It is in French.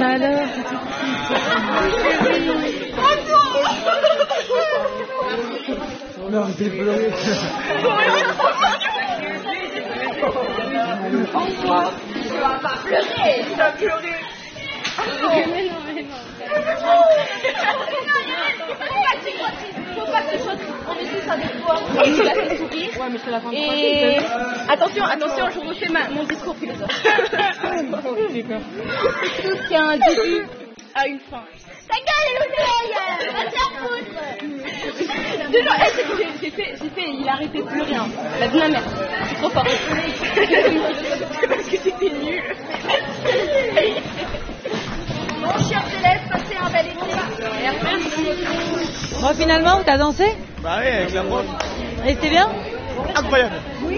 Bah alors, non, mais t'es pleuré. François, tu vas pas pleurer, tu vas pleurer. mais non. Faut pas que tu sois triste. On est tous avec toi. On nous a fait sourire. Ouais, mais c'est la fin de Et attention, je refais mon discours philosophe. Tout ce qui a un début a une fin. Ta gueule, Louis, va te faire foutre. Déjà, j'ai fait, il a arrêté de pleurer. Hein. La vie de ma mère. Je suis trop forte. C'est parce que c'était nul. Mon cher élève, passez un bel été. Bon, finalement, t'as dansé? Bah ouais, avec la prof. Et c'était bien? Incroyable. Oui.